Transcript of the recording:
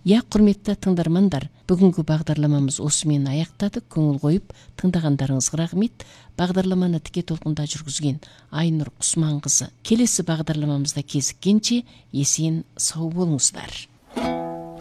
Я, құрметті тыңдармандар, бүгінгі бағдарламамыз осымен аяқтады. Көңіл қойып тыңдағандарыңызға рахмет. Бағдарламаны тіке толқында жүргізген Айнұр Құсманқызы. Келесі бағдарламамызда кезіккенше есен сау болыңыздар.